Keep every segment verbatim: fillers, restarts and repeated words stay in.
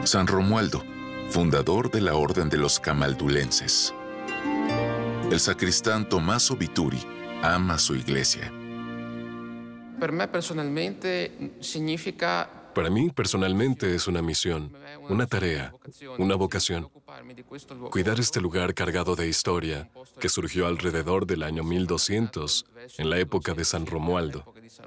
San Romualdo, fundador de la Orden de los Camaldulenses. El sacristán Tommaso Vituri ama su iglesia. Per me personalmente significa... Para mí, personalmente, es una misión, una tarea, una vocación. Cuidar este lugar cargado de historia que surgió alrededor del año mil doscientos, en la época de San Romualdo.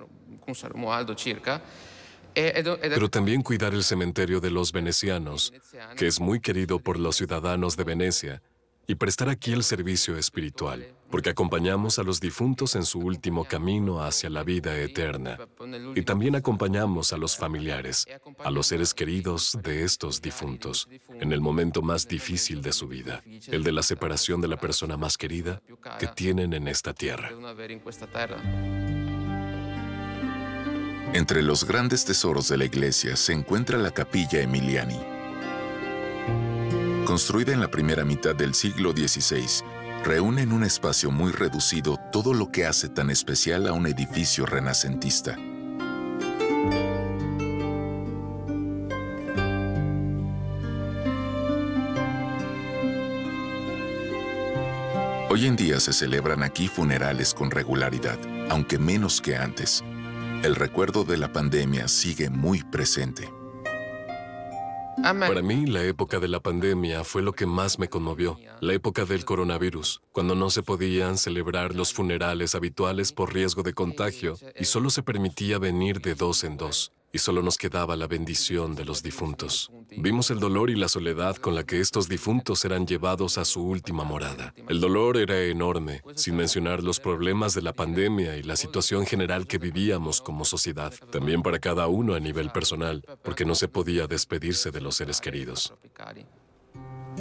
Pero también cuidar el cementerio de los venecianos, que es muy querido por los ciudadanos de Venecia, y prestar aquí el servicio espiritual, porque acompañamos a los difuntos en su último camino hacia la vida eterna. Y también acompañamos a los familiares, a los seres queridos de estos difuntos, en el momento más difícil de su vida, el de la separación de la persona más querida que tienen en esta tierra. Entre los grandes tesoros de la iglesia se encuentra la Capilla Emiliani. Construida en la primera mitad del siglo dieciséis, reúne en un espacio muy reducido todo lo que hace tan especial a un edificio renacentista. Hoy en día se celebran aquí funerales con regularidad, aunque menos que antes. El recuerdo de la pandemia sigue muy presente. Para mí, la época de la pandemia fue lo que más me conmovió. La época del coronavirus, cuando no se podían celebrar los funerales habituales por riesgo de contagio y solo se permitía venir de dos en dos. Y solo nos quedaba la bendición de los difuntos. Vimos el dolor y la soledad con la que estos difuntos eran llevados a su última morada. El dolor era enorme, sin mencionar los problemas de la pandemia y la situación general que vivíamos como sociedad. También para cada uno a nivel personal, porque no se podía despedirse de los seres queridos.